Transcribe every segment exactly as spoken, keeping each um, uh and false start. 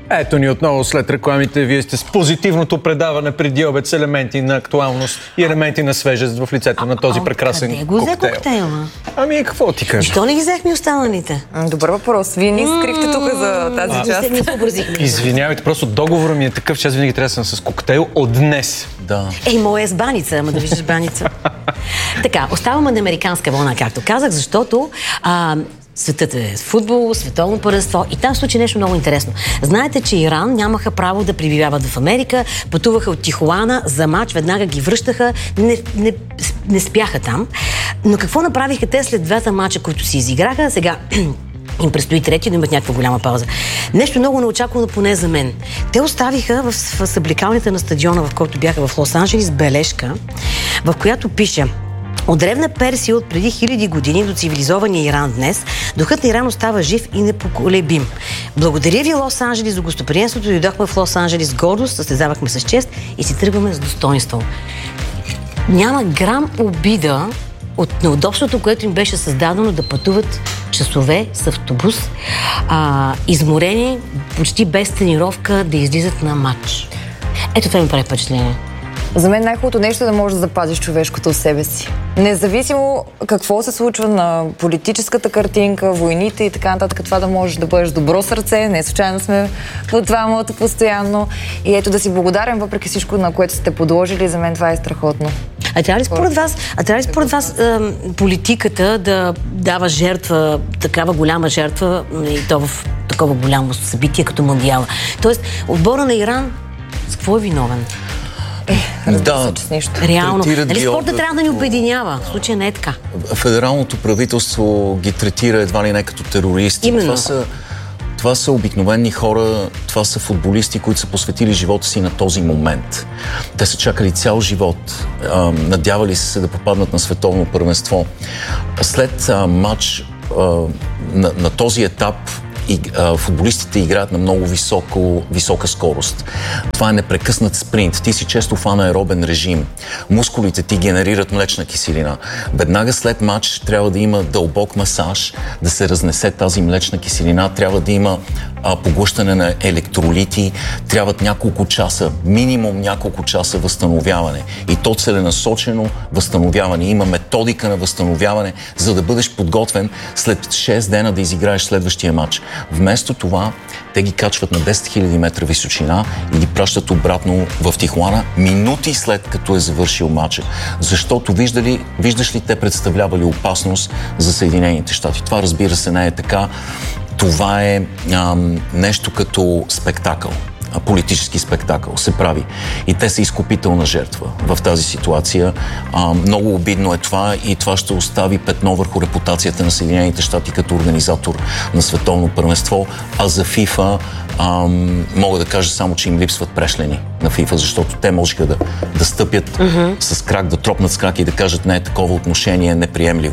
Ето ни отново след рекламите. Вие сте с позитивното предаване преди обед с елементи на актуалност и елементи на свежест в лицето на този прекрасен къде го взе коктейл. коктейла? Ами, какво ти кажа? Защо не ги взехме останалите? Добър въпрос. Вие ни скрихте тук за тази Не част. се не съобразихме. Извинявайте, просто договора ми е такъв, че аз винаги трябва да съм с коктейл от днес. Да. Ей, моя е с баница, ама да виждаш баница. Така, оставаме на американска вълна, както казах, защото а, светът е футбол, световно първенство и там случи нещо много интересно. Знаете, че Иран нямаха право да пребивават в Америка, пътуваха от Тихуана за мач, веднага ги връщаха, не, не, не спяха там. Но какво направиха те след двата мача, които си изиграха? Сега им предстои трети, да имат някаква голяма пауза. Нещо много неочаквано, поне за мен. Те оставиха в, в съблекалните на стадиона, в който бяха в Лос-Анджелис, бележка, в която пише: от древна Персия от преди хиляди години до цивилизования Иран днес, духът на Иран остава жив и непоколебим. Благодаря ви, Лос-Анджелис, за гостоприемството. Дойдохме в Лос-Анджелис с гордост, състезавахме с чест и си тръгваме с достоинство. Няма грам обида от неудобството, което им беше създадено да пътуват часове с автобус, а, изморени, почти без тренировка, да излизат на матч. Ето това ми прави впечатление. За мен най-хубавото нещо е да можеш да запазиш човешкото от себе си. Независимо какво се случва на политическата картинка, войните и така нататък, това да можеш да бъдеш добро сърце, не случайно сме от двамата постоянно. И ето да си благодарен въпреки всичко, на което сте подложили, за мен това е страхотно. А трябва ли според вас, а трябва ли според вас е, политиката да дава жертва, такава голяма жертва, и то в такова голямо събитие като Мондиала? Тоест, отбора на Иран с какво е виновен? Е, да, се, с нещо. Реално. Нали спорта трябва да ни обединява? В случая не е така. Федералното правителство ги третира едва ли не като терористи. Именно. Това са, това са обикновени хора, това са футболисти, които са посветили живота си на този момент. Те са чакали цял живот, а, надявали се да попаднат на световно първенство. След а, матч а, на, на този етап и, а, футболистите играят на много високо, висока скорост. Това е непрекъснат спринт. Ти си често в анаеробен режим. Мускулите ти генерират млечна киселина. Веднага след матч трябва да има дълбок масаж, да се разнесе тази млечна киселина. Трябва да има а, поглъщане на електролити. Трябват няколко часа, минимум няколко часа възстановяване. И то целенасочено възстановяване. Има методика на възстановяване, за да бъдеш подготвен след шест дена да изиграеш следващия матч. Вместо това, те ги качват на десет хиляди метра височина и ги пращат обратно в Тихуана минути след като е завършил матча. Защото виждали, виждаш ли, те представлявали опасност за Съединените щати. Това, разбира се, не е така. Това е ам, нещо като спектакъл. Политически спектакъл се прави. И те са изкупителна жертва в тази ситуация. А, много обидно е това и това ще остави петно върху репутацията на Съединените щати като организатор на световно първенство, а за FIFA а, мога да кажа само, че им липсват прешлени на FIFA, защото те можеха да, да стъпят uh-huh. с крак, да тропнат с крак и да кажат: не, такова отношение е неприемливо.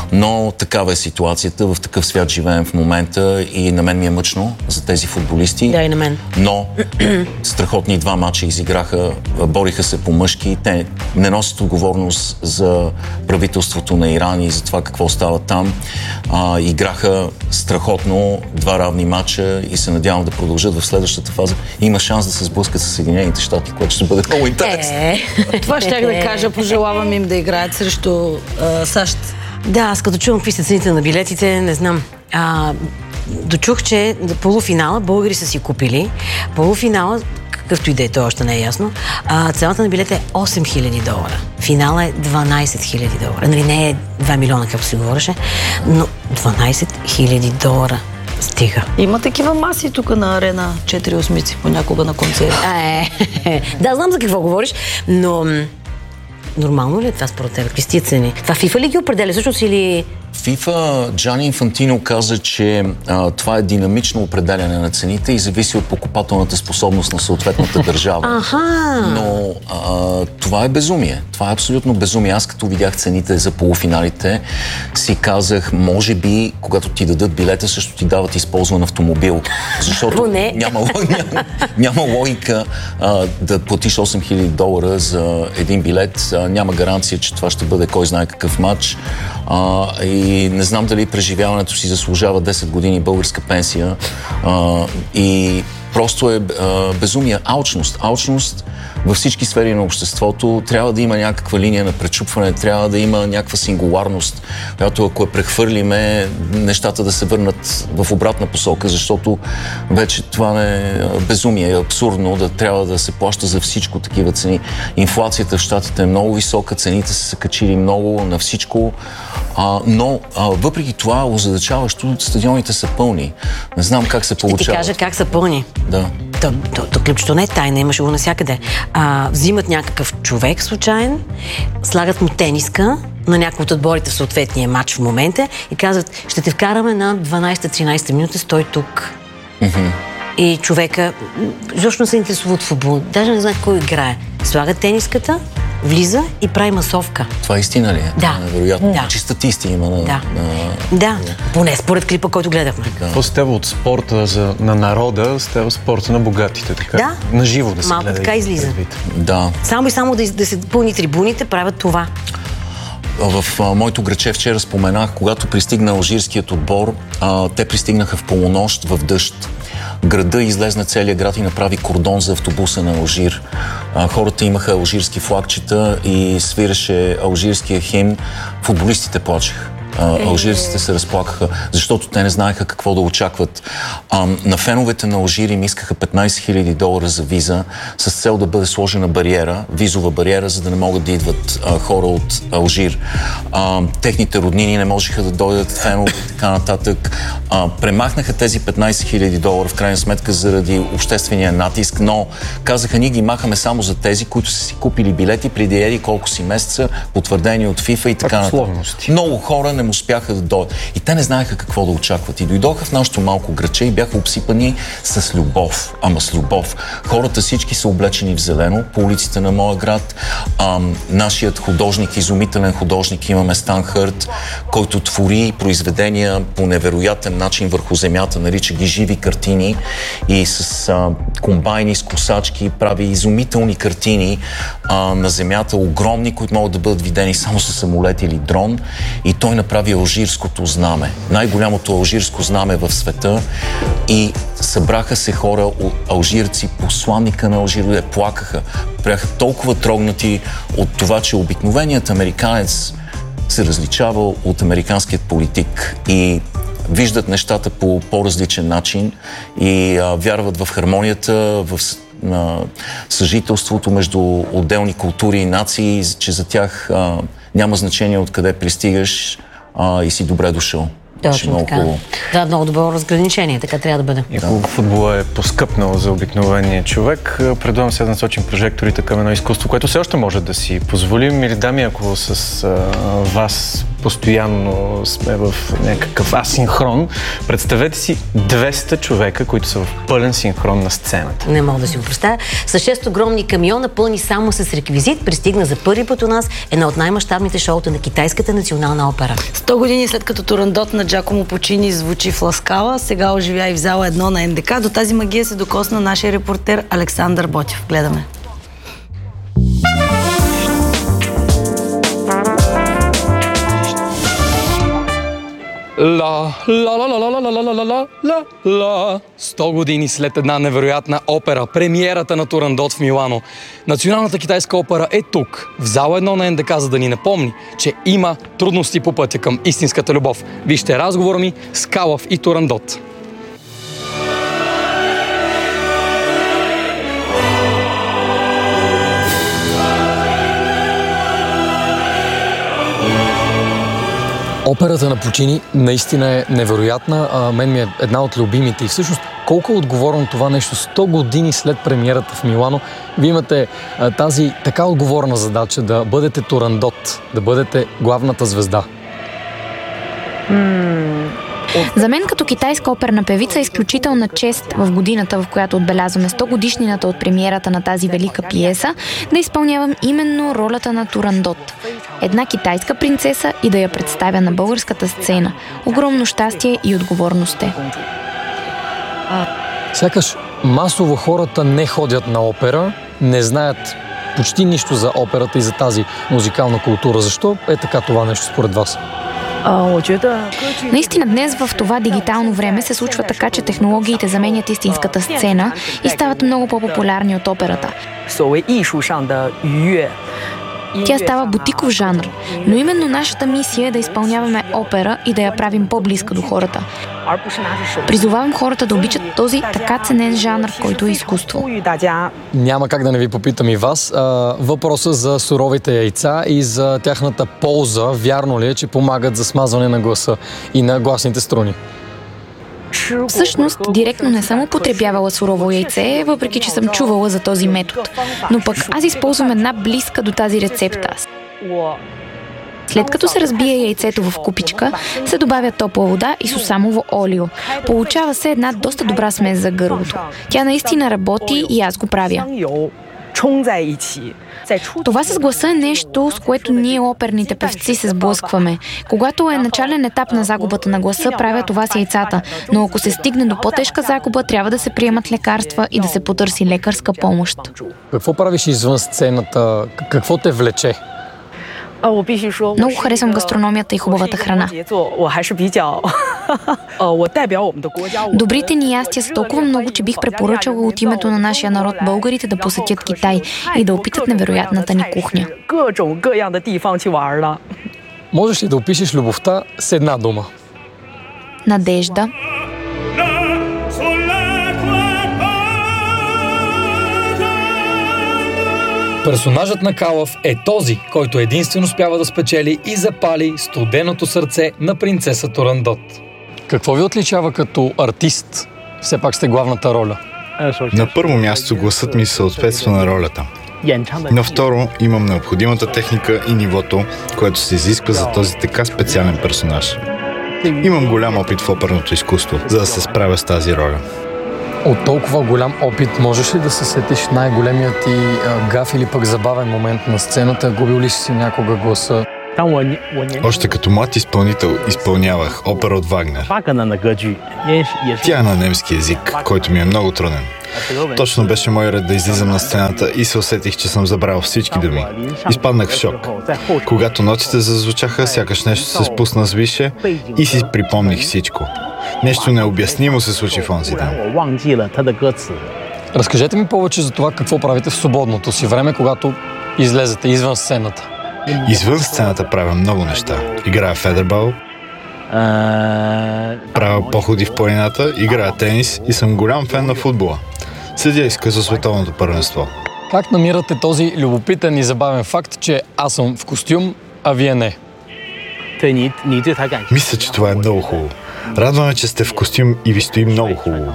Но такава е ситуацията, в такъв свят живеем в момента и на мен ми е мъчно за тези футболисти. Да, и на мен. Но страхотни два мача изиграха, бориха се по мъжки. Те не носят отговорност за правителството на Иран и за това какво става там. А, играха страхотно два равни мача и се надявам да продължат в следващата фаза. Има шанс да се сблъскат с Съединените щати, което ще бъде много интересно. Е. Това щях да кажа. Пожелавам им да играят срещу а, САЩ. Да, аз като чувам какви са цените на билетите, не знам. А, дочух, че полуфинала българи са си купили. Полуфинала, какъвто и да е, то още не е ясно, а, цената на билет е осем хиляди долара. Финала е дванайсет хиляди долара. Нали, не е два милиона, както се говореше, но дванайсет хиляди долара. Стига. Има такива маси тук на Арена четири осмици понякога на концерт. Е, да, знам за какво говориш, но нормално ли е това според теб? Какви сти цени? Това FIFA ли ги определя всъщност или... FIFA, Джани Инфантино каза, че а, това е динамично определяне на цените и зависи от покупателната способност на съответната държава. Аха. Но а, това е безумие. Това е абсолютно безумие. Аз като видях цените за полуфиналите, си казах, може би, когато ти дадат билета, също ти дават използван автомобил. Защото няма, няма, няма логика а, да платиш осем хиляди долара за един билет. А, няма гаранция, че това ще бъде кой знае какъв матч. А, и не знам дали преживяването си заслужава десет години българска пенсия. А, и просто е а, безумие. Алчност. Алчност във всички сфери на обществото. Трябва да има някаква линия на пречупване, трябва да има някаква сингуларност, която ако я прехвърлиме, нещата да се върнат в обратна посока, защото вече това не е безумие, е абсурдно да трябва да се плаща за всичко такива цени. Инфлацията в щатите е много висока, цените са се качили много на всичко, а, но а, въпреки това озадачаващо стадионите са пълни. Не знам как се получава. Ще ти кажа как са пълни. Да. То, то, то клипчето не е тайна, имаше го навсякъде. А, взимат някакъв човек случайен, слагат му тениска на някой от отборите в съответния матч в момента и казват, ще те вкараме на дванайсета-тринайсета минута, стой тук. Mm-hmm. И човека изобщо не се интересува от футбол. Даже не знае кой играе. Слага тениската, влиза и прави масовка. Това истина ли е? Да. Вероятно. Да. Чиста истина има. На, да. На... да. Поне според клипа, който гледахме. Какво става от спорта за, на народа, става спорта на богатите, така? Да. На живо да се малко гледа. Така излиза. Да. Само и само да, да се пълни трибуните, правят това. В а, моето граче вчера споменах, когато пристигна алжирският отбор, а, те пристигнаха в полунощ, в дъжд. Града излезна целият град и направи кордон за автобуса на Алжир. А, хората имаха алжирски флагчета и свиреше алжирския химн. Футболистите плачеха. Алжирците се разплакаха, защото те не знаеха какво да очакват. А, на феновете на Алжир им искаха петнайсет хиляди долара за виза, с цел да бъде сложена бариера, визова бариера, за да не могат да идват а, хора от Алжир. А, техните роднини не можеха да дойдат, фенове и така нататък. А, премахнаха тези петнайсет хиляди долара в крайна сметка заради обществения натиск, но казаха, ние ги махаме само за тези, които са си купили билети преди еди колко си месеца, потвърдени от ФИФА и така нататък. Много хора не успяха да дойдат. И те не знаеха какво да очакват. И дойдоха в нашото малко граче и бяха обсипани с любов. Ама с любов. Хората всички са облечени в зелено по улиците на моя град. Ам, нашият художник, изумителен художник, имаме Стан Хърт, който твори произведения по невероятен начин върху земята, нарича ги живи картини и с а, комбайни, с косачки прави изумителни картини а, на земята, огромни, които могат да бъдат видени само с самолет или дрон. И той направи алжирското знаме. Най-голямото алжирско знаме в света и събраха се хора, алжирци, посланника на Алжир, плакаха. Бяха толкова трогнати от това, че обикновеният американец се различава от американският политик и виждат нещата по по-различен начин и а, вярват в хармонията, в на съжителството между отделни култури и нации, че за тях а, няма значение откъде пристигаш а, и си добре дошъл. Точно така. Хубаво. Да, много добро разграничение, така трябва да бъде. И ако да. Футбола е поскъпнал за обикновения човек, предлагам се да насочим прожекторите към едно изкуство, което все още може да си позволим. Или дами, ако с а, вас постоянно сме в някакъв асинхрон, представете си двеста човека, които са в пълен синхрон на сцената. Не мога да си го представя. С шест огромни камиона, пълни само с реквизит, пристигна за първи път у нас една от най-мащабните шоута на Китайската национална опера. сто години след като Турандот на Джакомо Пучини звучи в Ласкала, сега оживя и в зала едно на НДК. До тази магия се докосна нашия репортер Александър Ботев. Гледаме. Ла, ла, ла, ла, ла, ла, ла, ла, ла, ла, ла, ла. сто години след една невероятна опера, премиерата на Турандот в Милано. Националната китайска опера е тук, в зала едно на НДК, за да ни напомни, че има трудности по пътя към истинската любов. Вижте разговора ми с Калъв и Турандот. Операта на Пучини наистина е невероятна. А, мен ми е една от любимите. И всъщност, колко е отговорно това нещо сто години след премиерата в Милано, вие имате а, тази така отговорна задача да бъдете Турандот, да бъдете главната звезда. Mm. За мен като китайска оперна певица е изключителна чест в годината, в която отбелязваме сто годишнината от премиерата на тази велика пиеса, да изпълнявам именно ролята на Турандот. Една китайска принцеса и да я представя на българската сцена. Огромно щастие и отговорност е. Сякаш масово хората не ходят на опера, не знаят почти нищо за операта и за тази музикална култура. Защо е така това нещо според вас? Наистина днес в това дигитално време се случва така, че технологиите заменят истинската сцена и стават много по-популярни от операта. Тя става бутиков жанр, но именно нашата мисия е да изпълняваме опера и да я правим по-близка до хората. Призовавам хората да обичат този така ценен жанр, който е изкуство. Няма как да не ви попитам и вас. Въпроса за суровите яйца и за тяхната полза, вярно ли е, че помагат за смазване на гласа и на гласните струни? Всъщност, директно не съм употребявала сурово яйце, въпреки че съм чувала за този метод. Но пък аз използвам една близка до тази рецепта. След като се разбие яйцето в купичка, се добавя топла вода и сусамово олио. Получава се една доста добра смес за гърлото. Тя наистина работи и аз го правя. Това с гласа е нещо, с което ние оперните певци се сблъскваме. Когато е начален етап на загубата на гласа, правя това с яйцата, но ако се стигне до по-тежка загуба, трябва да се приемат лекарства и да се потърси лекарска помощ. Какво правиш извън сцената? Какво те влече? Много харесвам гастрономията и хубавата храна. Добрите ни ястия са толкова много, че бих препоръчала от името на нашия народ българите да посетят Китай и да опитат невероятната ни кухня. Можеш ли да опишеш любовта с една дума? Надежда. Персонажът на Калъв е този, който единствено успява да спечели и запали студеното сърце на принцеса Турандот. Какво ви отличава като артист? Все пак сте главната роля. На първо място гласът ми съответства на ролята. На второ, имам необходимата техника и нивото, което се изисква за този така специален персонаж. Имам голям опит в оперното изкуство, за да се справя с тази роля. От толкова голям опит, можеш ли да се сетиш най-големият ти а, гаф или пък забавен момент на сцената? Губил ли си някога гласа? Още като млад изпълнител изпълнявах опера от Вагнер. Тя е на немски език, който ми е много труден. Точно беше мой ред да излизам на сцената и се усетих, че съм забравил всички думи. Изпаднах в шок. Когато нотите зазвучаха, сякаш нещо се спусна с више и си припомних всичко. Нещо необяснимо се случи в онзи ден. Разкажете ми повече за това какво правите в свободното си време, когато излезете извън сцената. Извън сцената правя много неща. Играя федербал, правя походи в планината, играя тенис и съм голям фен на футбола. Следя и за световното първенство. Как намирате този любопитен и забавен факт, че аз съм в костюм, а вие не? Мисля, че това е много хубаво. Радваме, че сте в костюм и ви стои много хубаво.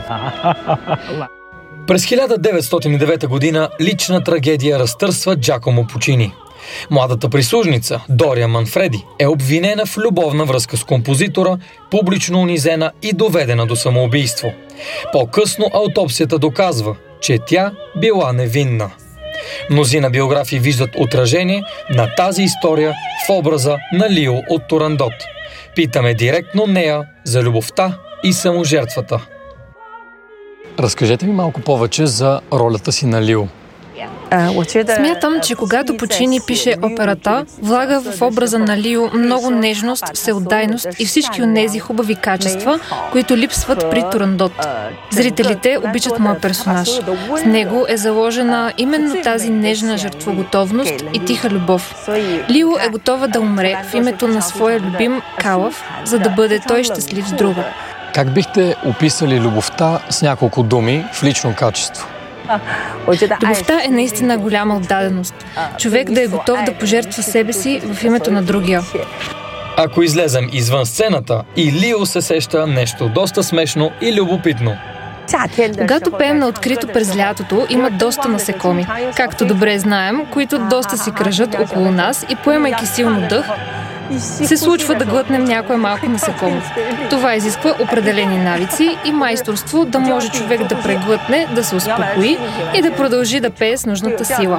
През хиляда деветстотин и девета година лична трагедия разтърсва Джакомо Пучини. Младата прислужница Дория Манфреди е обвинена в любовна връзка с композитора, публично унизена и доведена до самоубийство. По-късно аутопсията доказва, че тя била невинна. Мнозина биографии виждат отражение на тази история в образа на Лио от Турандот. Питаме директно нея за любовта и саможертвата. Разкажете ми малко повече за ролята си на Лио. Смятам, че когато Пучини пише операта, влага в образа на Лио много нежност, всеотдайност и всички онези хубави качества, които липсват при Турандот. Зрителите обичат моя персонаж. С него е заложена именно тази нежна жертвоготовност и тиха любов. Лио е готова да умре в името на своя любим Калъв, за да бъде той щастлив с друга. Как бихте описали любовта с няколко думи в лично качество? Любовта е наистина голяма отдаденост. Човек да е готов да пожертва себе си в името на другия. Ако излезем извън сцената, и Лио се сеща нещо доста смешно и любопитно. Когато пеем на открито през лятото, има доста насекоми, както добре знаем, които доста си кръжат около нас и поемайки силно дъх, се случва да глътнем някое малко насекомо. Това изисква определени навици и майсторство да може човек да преглътне, да се успокои и да продължи да пее с нужната сила.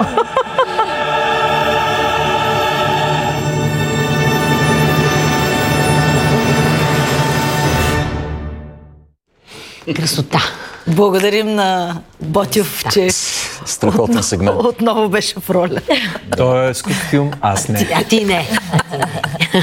Красота. Благодарим на Ботев, да. Че страхотен сегмент. Отново беше в роля. Той е с костюм, аз не. А ти не.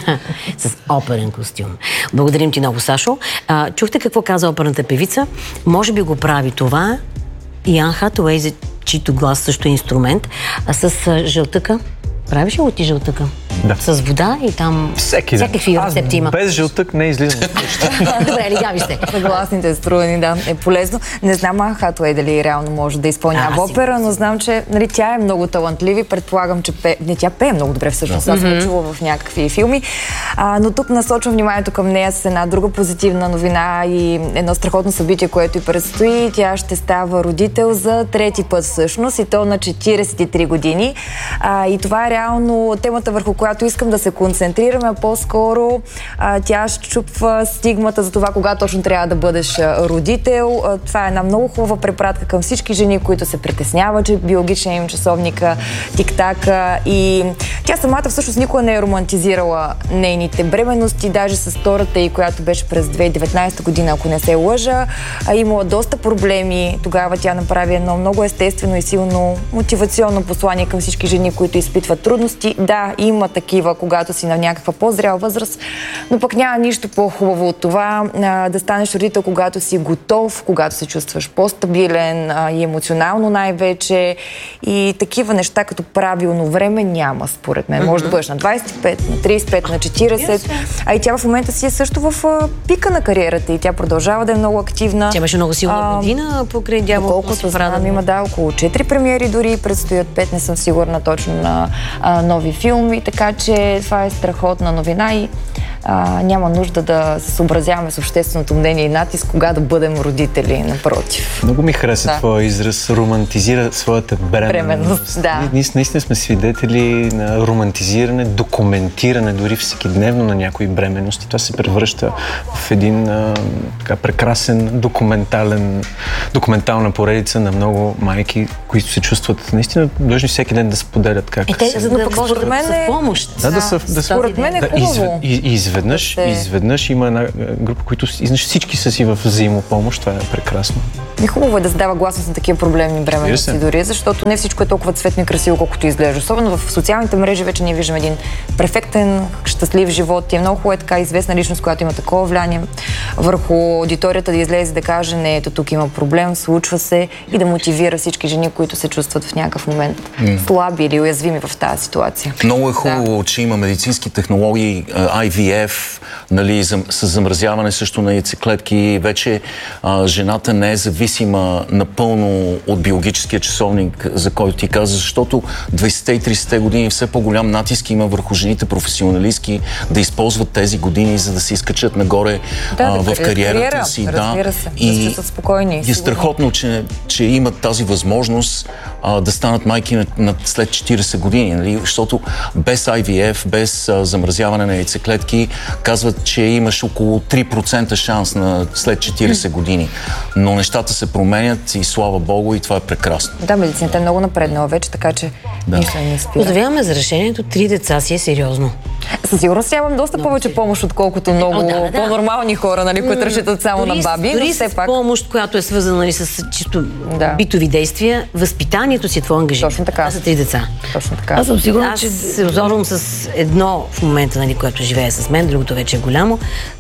с оперен костюм. Благодарим ти много, Сашо. А, чухте какво каза оперната певица? Може би го прави това и Ан Хатуей, за чийто глас също е инструмент, а с а, жълтъка. Правиш ли го ти жълтъка? Да. С вода и там всеки всякакви рецепти има. Без жълтък не излизам. Добре, лигави сте. Съгласните струвани, да, е полезно. Не знам Ан Хатуей дали реално може да изпълнява опера, но знам, че нали, тя е много талантлива и предполагам, че пее... Не, тя пее много добре всъщност. Аз съм чула в някакви филми. А, но тук насочвам вниманието към нея с една друга позитивна новина и едно страхотно събитие, което й предстои. Тя ще става родител за трети път всъщност и то на четиридесет и три години. А, и това е реално темата, върху която искам да се концентрираме. По-скоро а, тя щупва стигмата за това, кога точно трябва да бъдеш родител. А, това е една много хубава препратка към всички жени, които се притесняват, че биологичният им часовник тик-така. И тя самата всъщност никога не е романтизирала нейните бременности, даже с втората й, която беше през две хиляди и деветнадесета година, ако не се лъжа. А имала доста проблеми. Тогава тя направи едно много естествено и силно мотивационно послание към всички жени, които изпитват трудности. Да, има такива, когато си на някаква по-зряла възраст, но пък няма нищо по-хубаво от това а, да станеш родител, когато си готов, когато се чувстваш по-стабилен а, и емоционално най-вече. И такива неща като правилно време няма, според мен. Mm-hmm. Може да бъдеш на двадесет и пет, на тридесет и пет, на четиридесет. Yes. А и тя в момента си е също в а, пика на кариерата и тя продължава да е много активна. Тя имаше много силна година покрай Дявол. Колкото знам, има да около четири премиери, дори предстоят пет, не съм сигурна точно на а, нови филми, така че това е страхотна новина и а, няма нужда да се съобразяваме с общественото мнение и натиск, кога да бъдем родители, напротив. Много ми хареса да. Твоя израз, романтизира своята бременност. Бременност, да. Ние наистина сме свидетели на романтизиране, документиране, дори всекидневно на някои бременности. Това се превръща в един а, така прекрасен документален, документална поредица на много майки, които се чувстват наистина длъжни всеки ден да споделят как е, те, за да пък според мен е... помощ. Да, да, са, да според мен е хубаво. Да, и, и изведнъж, да се... изведнъж има една група, които всички са си в взаимопомощ. Това е прекрасно. И хубаво е да се дава гласност на такива проблемни бременности дори, защото не всичко е толкова цветно и красиво, колкото изглежда. Особено в социалните мрежи вече ние виждаме един перфектен, щастлив живот. И е много хубаво е така известна личност, която има такова влияние върху аудиторията, да излезе да каже, не, ето тук има проблем, случва се и да мотивира всички жени, които се чувстват в някакъв момент mm. слаби или уязвими в тази ситуация. Много е хубаво, да. Че има медицински технологии, Ай Ви Еф, нали, с замразяване също на яйцеклетки. Вече а, жената не е зависима напълно от биологическия часовник, за който ти каза, защото двадесетте и тридесетте години все по-голям натиск има върху жените професионалистки да използват тези години, за да се изкачат нагоре да, а, да, в кариерата кариера, си. Да, се, и да спокойни, е страхотно, че, че имат тази възможност а, да станат майки на, на след четиридесет години, нали? Защото без Ай Ви Еф, без а, замразяване на яйцеклетки, казват, че имаш около три процента шанс на след четиридесет години. Но нещата се променят и слава Богу, и това е прекрасно. Да, медицината е много напреднала вече, така че да. Мисля не спира. Поздравяваме за решението. Три деца си е сериозно. Със сигурност нямам доста много повече помощ, отколкото много О, да, да. по-нормални хора, нали, които разчитат само дори, на баби. Дори но все с пак... помощ, която е свързана нали, с чисто да. битови действия, възпитанието си е твой ангажимент. Точно така. Това са три деца. Точно така. Аз съм сигурна, Аз че се озорвам с едно в момента, нали, което живее с мен, другото вече е голямо.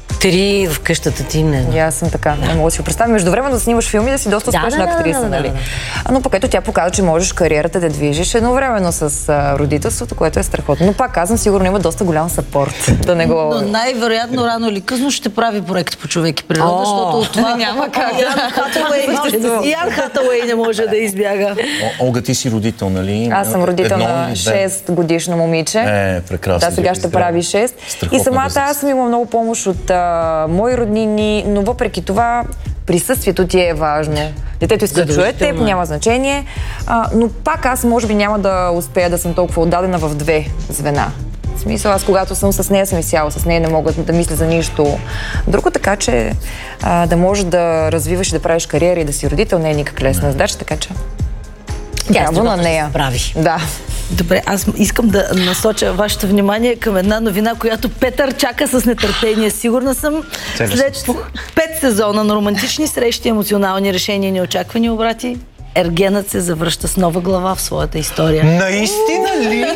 Три в къщата ти, не знам. И аз съм така, не мога да си го представя. Междувременно да снимаш филми, да си доста успешна да, да, актриса, да, да, нали? Да, да. Но пък ето тя показва, че можеш кариерата да движиш едновременно с а, родителството, което е страхотно. Но пак казвам, сигурно има доста голям съпорт. Да не го... Но най-вероятно рано или късно ще прави проект по човек и природа, защото от това няма как. И Ан Хатуей не може да избяга. Олга, ти си родител, нали? Аз съм родител на шест годишно момиче. Е, прекрасно. Да, сега ще прави шест. И самата аз съм имала много помощ от а, мои роднини, но въпреки това присъствието ти е важно. Детето иска да чуе теб, няма значение, а, но пак аз може би няма да успея да съм толкова отдадена в две звена. В смисъл, аз когато съм с нея, съм изцяло с нея, не мога да мисля за нищо друго, така че а, да можеш да развиваш и да правиш кариера и да си родител не е никак лесна задача, така че браво на нея. Прави. Да. Добре, аз искам да насоча вашето внимание към една новина, която Петър чака с нетърпение. Сигурна съм, след пет сезона на романтични срещи, емоционални решения и неочаквани обрати, Ергенът се завръща с нова глава в своята история. Наистина ли?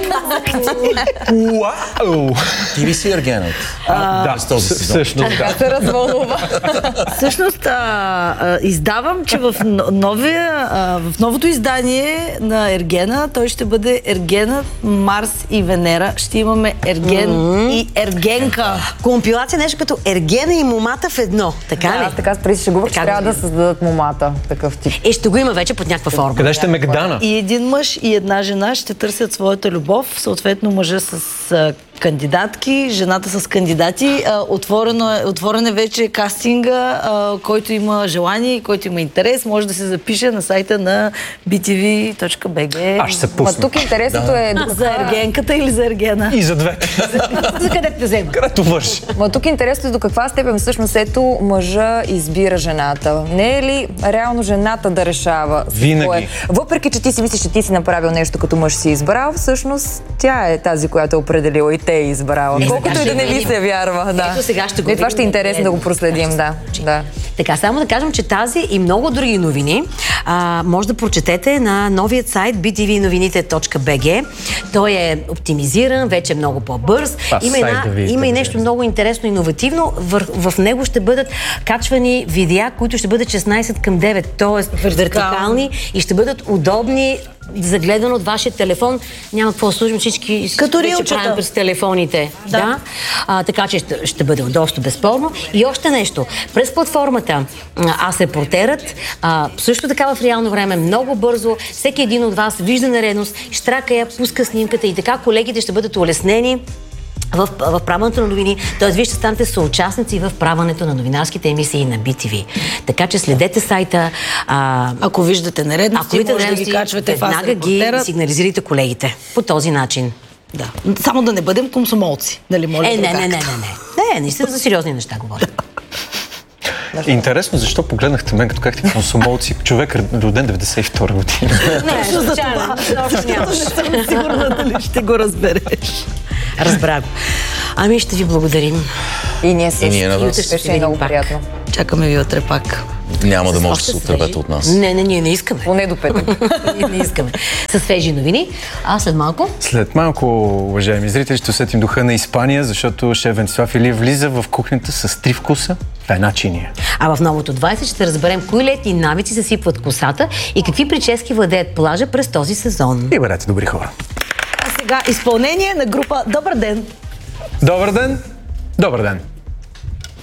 Уау! Ти ли си Ергенът? А, да, с този сезон. Всъщност, да. се развълнува. Всъщност, а, а, издавам, че в, новия, а, в новото издание на Ергена той ще бъде Ергена, Марс и Венера. Ще имаме Ерген mm-hmm. и Ергенка. Компилация нещо като Ергена и момата в едно. Така да, ли? аз така преди ще говоря, че трябва да създадат момата. Такъв тип. Е, ще го има вече под някаква форма. Къде ще е Мегдана? И един мъж и една жена ще търсят своята любов. Съответно, мъжа с а, кандидатки, жената с кандидати. А, отворено е, отворен е вече кастинга, а, който има желание и който има интерес. Може да се запише на сайта на би ти ви точка би джи. Аз ще се пусна. Ма тук интересното да. е... А, за Ергенката или за Ергена? И за двете. За къде те взема? Където върши. Ма тук интересното е до каква степен всъщност ето мъжа избира жената. Не е ли реално жената да решава? Винаги. Въпреки, че ти си мислиш, че ти си направил нещо като мъж си избрал, всъщност тя е тази, която е определила и те е избрала. Е, колкото и да не ви се вярва. Да. Ето сега ще го и това ще е интересно да го проследим. Да. Да. Така, само да кажем, че тази и много други новини а, може да прочетете на новият сайт би ти ви новините точка би джи. Той е оптимизиран, вече е много по-бърз. Има, една, да има и нещо много интересно и иновативно. В, в него ще бъдат качвани видеа, които ще бъдат шестнайсет към девет, т.е. вертикални и ще бъдат удобни загледан от вашия телефон. Няма какво служим, всички като рилчета през телефоните. Да. да? А, така че ще, ще бъде доста безспорно. И още нещо. През платформата Аз репортерът, а, също така в реално време, много бързо, всеки един от вас вижда наредност, щрака я, пуска снимката и така колегите ще бъдат улеснени в, в правенето на новини, т.е. вие ще станете съучастници в правенето на новинарските емисии на би ти ви. Така че следете сайта. А, ако виждате нередности, ако може да ги качвате в Аз веднага ги сигнализирайте колегите. По този начин. Да. Само да не бъдем комсомолци. Нали, моля, е, не, не, не, не, не. Не, наистина за сериозни неща говоря. Интересно, защо погледнахте мен, като какте комсомолци, човек роден деветдесет и втора година. Не, за това. Не съм сигурна дали ще го разбереш. Разбра го. Ами ще ви благодарим. И ние също. И ние на вас. Беше много приятно. Чакаме ви утре пак. Няма да може да се отървете от нас. Не, не, ние не искаме. Поне до петък. Ние не искаме. С свежи новини. А след малко? След малко, уважаеми зрители, ще усетим духа на Испания, защото шеф Венцислав Илиев влиза в кухнята с три вкуса в една чиния. А в новото двайсет ще разберем кои летни навици съсипват косата и какви прически владеят плажа през този сезон. И бъдете добри хора. А сега изпълнение на група Добър ден! Добър ден! Добър ден!